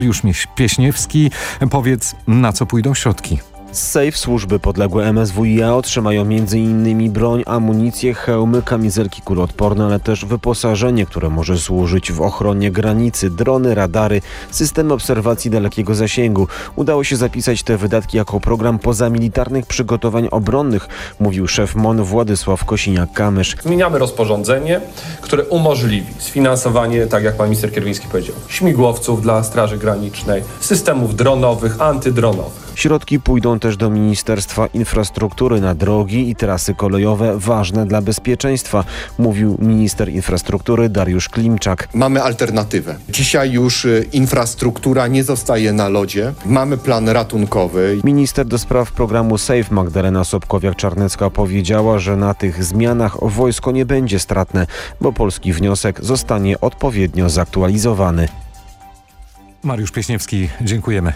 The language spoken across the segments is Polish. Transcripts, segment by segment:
Mariusz Pieśniewski, powiedz, na co pójdą środki? Z SAFE służby podległe MSWiA otrzymają m.in. broń, amunicję, hełmy, kamizelki kuloodporne, ale też wyposażenie, które może służyć w ochronie granicy, drony, radary, systemy obserwacji dalekiego zasięgu. Udało się zapisać te wydatki jako program pozamilitarnych przygotowań obronnych, mówił szef MON Władysław Kosiniak-Kamysz. Zmieniamy rozporządzenie, które umożliwi sfinansowanie, tak jak pan minister Kierwiński powiedział, śmigłowców dla Straży Granicznej, systemów dronowych, antydronowych. Środki pójdą też do Ministerstwa Infrastruktury na drogi i trasy kolejowe ważne dla bezpieczeństwa, mówił minister infrastruktury Dariusz Klimczak. Mamy alternatywę. Dzisiaj już infrastruktura nie zostaje na lodzie. Mamy plan ratunkowy. Minister do spraw programu SAFE Magdalena Sobkowiak-Czarnecka powiedziała, że na tych zmianach wojsko nie będzie stratne, bo polski wniosek zostanie odpowiednio zaktualizowany. Mariusz Pieśniewski, dziękujemy.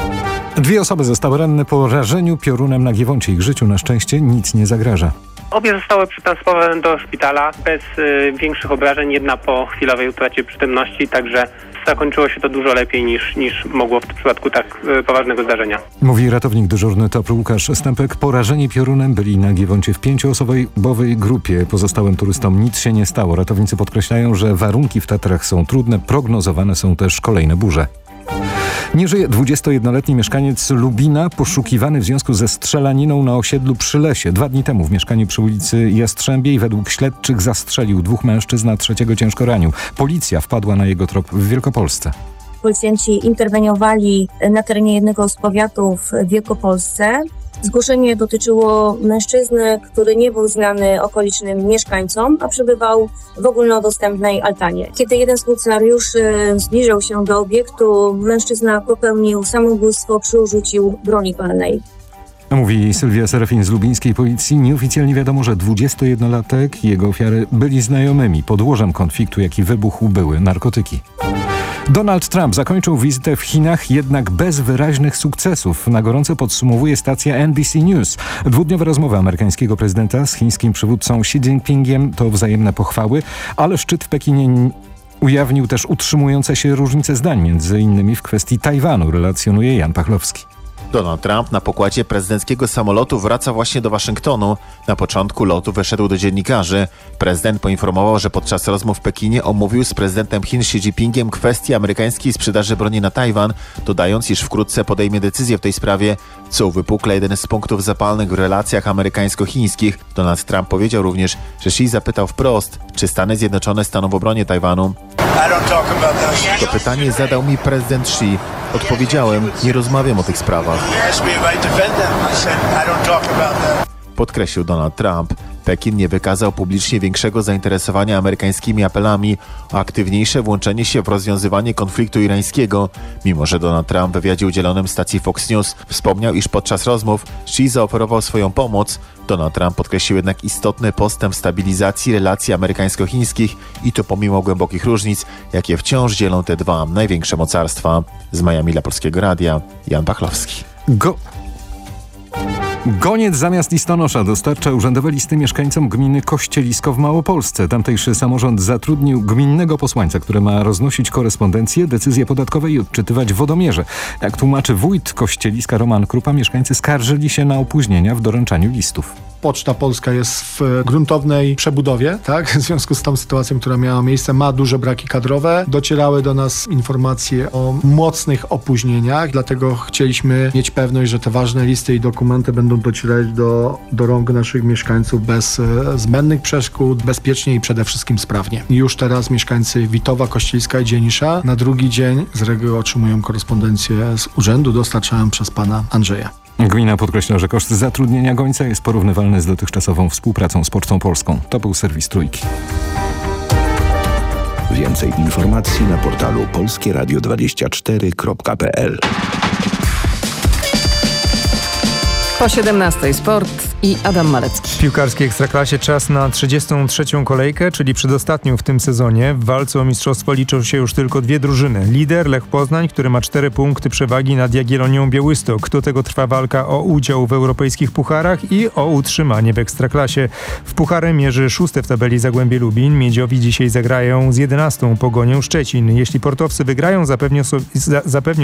2 osoby zostały ranne po rażeniu piorunem na Giewoncie. Ich życiu na szczęście nic nie zagraża. Obie zostały przetransferowane do szpitala bez większych obrażeń, jedna po chwilowej utracie przytomności, także zakończyło się to dużo lepiej niż mogło w przypadku tak poważnego zdarzenia. Mówi ratownik dyżurny TOPR Łukasz Stępek. Porażeni piorunem byli na Giewoncie w 5-osobowej grupie. Pozostałym turystom nic się nie stało. Ratownicy podkreślają, że warunki w Tatrach są trudne. Prognozowane są też kolejne burze. Nie żyje 21-letni mieszkaniec Lubina, poszukiwany w związku ze strzelaniną na osiedlu przy Lesie. 2 dni temu w mieszkaniu przy ulicy Jastrzębiej według śledczych zastrzelił 2 mężczyzn, a 3 ciężko ranił. Policja wpadła na jego trop w Wielkopolsce. Policjanci interweniowali na terenie jednego z powiatów w Wielkopolsce. Zgłoszenie dotyczyło mężczyzny, który nie był znany okolicznym mieszkańcom, a przebywał w ogólnodostępnej altanie. Kiedy jeden z funkcjonariuszy zbliżył się do obiektu, mężczyzna popełnił samobójstwo przy użyciu broni palnej. Mówi Sylwia Serafin z lubińskiej policji. Nieoficjalnie wiadomo, że 21-latek i jego ofiary byli znajomymi. Podłożem konfliktu, jaki wybuchł, były narkotyki. Donald Trump zakończył wizytę w Chinach, jednak bez wyraźnych sukcesów. Na gorąco podsumowuje stacja NBC News. 2-dniowe rozmowy amerykańskiego prezydenta z chińskim przywódcą Xi Jinpingiem to wzajemne pochwały, ale szczyt w Pekinie ujawnił też utrzymujące się różnice zdań, między innymi w kwestii Tajwanu, relacjonuje Jan Pachlowski. Donald Trump na pokładzie prezydenckiego samolotu wraca właśnie do Waszyngtonu. Na początku lotu wyszedł do dziennikarzy. Prezydent poinformował, że podczas rozmów w Pekinie omówił z prezydentem Chin Xi Jinpingiem kwestię amerykańskiej sprzedaży broni na Tajwan, dodając, iż wkrótce podejmie decyzję w tej sprawie, co uwypukla jeden z punktów zapalnych w relacjach amerykańsko-chińskich. Donald Trump powiedział również, że Xi zapytał wprost, czy Stany Zjednoczone staną w obronie Tajwanu. To pytanie zadał mi prezydent Xi. Odpowiedziałem, nie rozmawiam o tych sprawach. Podkreślił Donald Trump. Pekin nie wykazał publicznie większego zainteresowania amerykańskimi apelami o aktywniejsze włączenie się w rozwiązywanie konfliktu irańskiego. Mimo że Donald Trump w wywiadzie udzielonym stacji Fox News wspomniał, iż podczas rozmów Xi zaoferował swoją pomoc, Donald Trump podkreślił jednak istotny postęp w stabilizacji relacji amerykańsko-chińskich i to pomimo głębokich różnic, jakie wciąż dzielą te 2 największe mocarstwa. Z Miami dla Polskiego Radia, Jan Pachlowski. Goniec zamiast listonosza dostarcza urzędowe listy mieszkańcom gminy Kościelisko w Małopolsce. Tamtejszy samorząd zatrudnił gminnego posłańca, który ma roznosić korespondencję, decyzje podatkowe i odczytywać wodomierze. Jak tłumaczy wójt Kościeliska Roman Krupa, mieszkańcy skarżyli się na opóźnienia w doręczaniu listów. Poczta Polska jest w gruntownej przebudowie, tak? W związku z tą sytuacją, która miała miejsce, ma duże braki kadrowe. Docierały do nas informacje o mocnych opóźnieniach, dlatego chcieliśmy mieć pewność, że te ważne listy i dokumenty będą docierać do rąk naszych mieszkańców bez zbędnych przeszkód, bezpiecznie i przede wszystkim sprawnie. Już teraz mieszkańcy Witowa, Kościeliska i Dzienisza na drugi dzień z reguły otrzymują korespondencję z urzędu dostarczaną przez pana Andrzeja. Gmina podkreśla, że koszt zatrudnienia gońca jest porównywalny z dotychczasową współpracą z Pocztą Polską. To był serwis Trójki. Więcej informacji na portalu polskieradio24.pl. Po 17 sport i Adam Malecki. W piłkarskiej Ekstraklasie czas na 33. kolejkę, czyli przedostatnią w tym sezonie. W walce o mistrzostwo liczą się już tylko 2 drużyny. Lider Lech Poznań, który ma 4 punkty przewagi nad Jagiellonią Białystok. Do tego trwa walka o udział w europejskich pucharach i o utrzymanie w Ekstraklasie. W puchary mierzy 6. w tabeli Zagłębie Lubin. Miedziowi dzisiaj zagrają z 11. Pogonią Szczecin. Jeśli portowcy wygrają, zapewnią